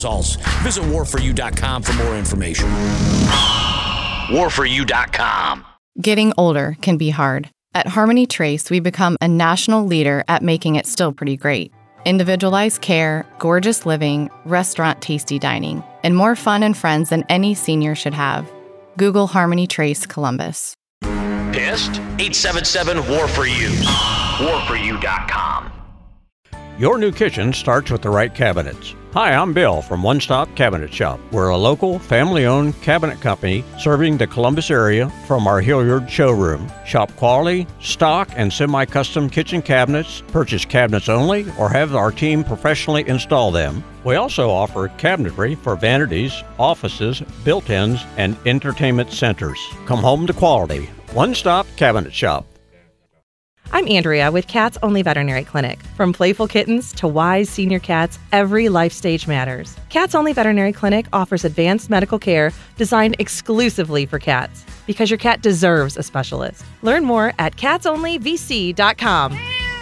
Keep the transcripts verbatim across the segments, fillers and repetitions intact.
Visit war for you dot com for more information. war for you dot com. Getting older can be hard. At Harmony Trace, we become a national leader at making it still pretty great. Individualized care, gorgeous living, restaurant tasty dining, and more fun and friends than any senior should have. Google Harmony Trace Columbus. Pissed? eight seven seven war for you. war for you dot com. Your new kitchen starts with the right cabinets. Hi, I'm Bill from One Stop Cabinet Shop. We're a local, family-owned cabinet company serving the Columbus area from our Hilliard showroom. Shop quality, stock, and semi-custom kitchen cabinets, purchase cabinets only, or have our team professionally install them. We also offer cabinetry for vanities, offices, built-ins, and entertainment centers. Come home to quality. One Stop Cabinet Shop. I'm Andrea with Cats Only Veterinary Clinic. From playful kittens to wise senior cats, every life stage matters. Cats Only Veterinary Clinic offers advanced medical care designed exclusively for cats, because your cat deserves a specialist. Learn more at cats only v c dot com.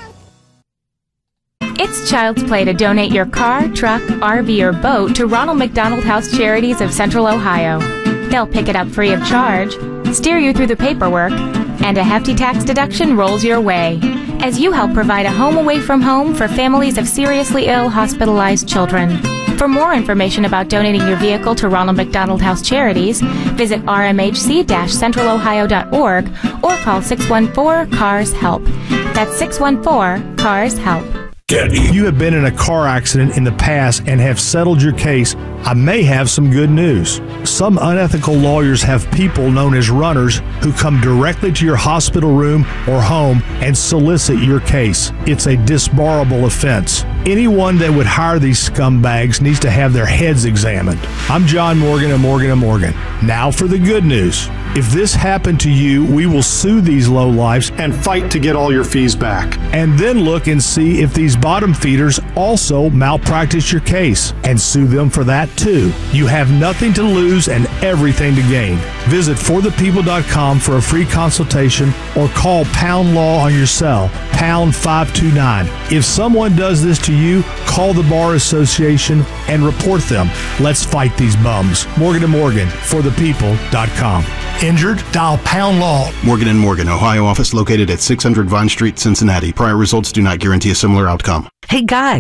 It's child's play to donate your car, truck, R V, or boat to Ronald McDonald House Charities of Central Ohio. They'll pick it up free of charge, steer you through the paperwork, and a hefty tax deduction rolls your way as you help provide a home away from home for families of seriously ill hospitalized children. For more information about donating your vehicle to Ronald McDonald House Charities, visit r m h c dash central ohio dot org or call six one four, C A R S HELP. That's six one four, C A R S HELP. You have been in a car accident in the past and have settled your case. I may have some good news. Some unethical lawyers have people known as runners who come directly to your hospital room or home and solicit your case. It's a disbarable offense. Anyone that would hire these scumbags needs to have their heads examined. I'm John Morgan of Morgan and Morgan. Now for the good news. If this happened to you, we will sue these lowlifes and fight to get all your fees back. And then look and see if these bottom feeders also malpractice your case and sue them for that too. You have nothing to lose and everything to gain. Visit for the people dot com for a free consultation or call Pound Law on your cell, pound five two nine. If someone does this to you, call the Bar Association and report them. Let's fight these bums. Morgan and Morgan, for the people dot com. Injured? Dial Pound Law. Morgan and Morgan, Ohio office located at six hundred Vine Street, Cincinnati. Prior results do not guarantee a similar outcome. Hey guys.